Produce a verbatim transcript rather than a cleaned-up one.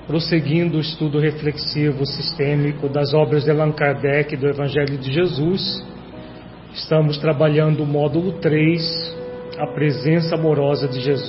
prosseguindo o estudo reflexivo sistêmico das obras de Allan Kardec do Evangelho de Jesus. Estamos trabalhando o módulo três, a presença amorosa de Jesus.